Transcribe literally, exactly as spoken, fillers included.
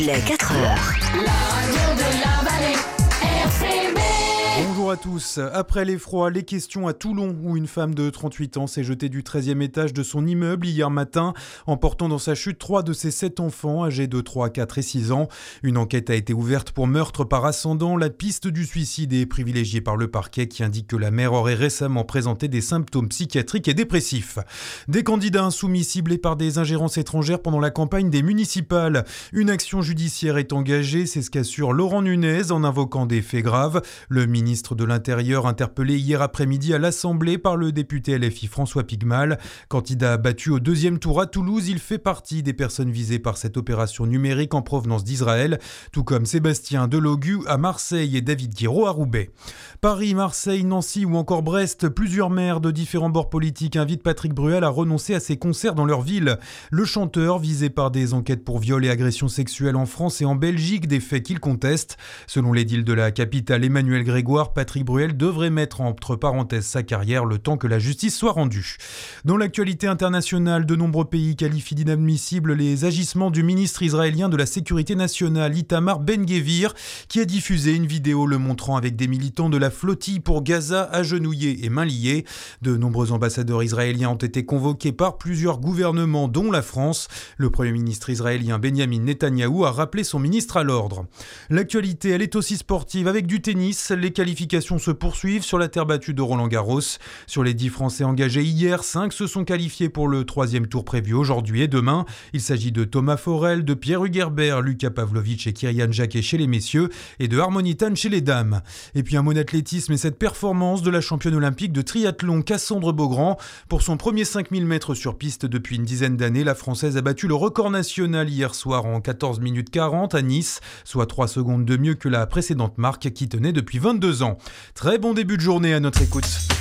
Les quatre heures. La radio de la vallée, R C B. Bonjour à tous. Après l'effroi, les questions à Toulon où une femme de trente-huit ans s'est jetée du treizième étage de son immeuble hier matin, emportant dans sa chute trois de ses sept enfants âgés de trois, quatre et six ans. Une enquête a été ouverte pour meurtre par ascendant. La piste du suicide est privilégiée par le parquet qui indique que la mère aurait récemment présenté des symptômes psychiatriques et dépressifs. Des candidats insoumis ciblés par des ingérences étrangères pendant la campagne des municipales. Une action judiciaire est engagée, c'est ce qu'assure Laurent Nunez en invoquant des faits graves. Le ministre de l'Intérieur interpellé hier après-midi à l'Assemblée par le député L F I François Pigmal. Candidat battu au deuxième tour à Toulouse, il fait partie des personnes visées par cette opération numérique en provenance d'Israël, tout comme Sébastien Delogu à Marseille et David Guiraud à Roubaix. Paris, Marseille, Nancy ou encore Brest, plusieurs maires de différents bords politiques invitent Patrick Bruel à renoncer à ses concerts dans leur ville. Le chanteur, visé par des enquêtes pour viol et agressions sexuelles en France et en Belgique, des faits qu'il conteste. Selon l'édile de la capitale Emmanuel Grégoire, Patrick Bruel devrait mettre entre parenthèses sa carrière le temps que la justice soit rendue. Dans l'actualité internationale, de nombreux pays qualifient d'inadmissibles les agissements du ministre israélien de la Sécurité nationale, Itamar Ben-Gvir, qui a diffusé une vidéo le montrant avec des militants de la flottille pour Gaza agenouillés et mains liées. De nombreux ambassadeurs israéliens ont été convoqués par plusieurs gouvernements, dont la France. Le Premier ministre israélien Benjamin Netanyahou a rappelé son ministre à l'ordre. L'actualité, elle est aussi sportive avec du tennis. Les qualifications se poursuivent sur la terre battue de Roland-Garros. Sur les dix Français engagés hier, cinq se sont qualifiés pour le troisième tour prévu aujourd'hui et demain. Il s'agit de Thomas Forel, de Pierre Hugerbert, Lucas Pavlovic et Kyrian Jacquet chez les messieurs et de Harmony Tan chez les dames. Et puis un mot d'athlétisme et cette performance de la championne olympique de triathlon Cassandre Beaugrand. Pour son premier cinq mille mètres sur piste depuis une dizaine d'années, la Française a battu le record national hier soir en quatorze minutes quarante à Nice, soit trois secondes de mieux que la précédente marque qui tenait depuis vingt-deux ans. Très bon début de journée à notre écoute.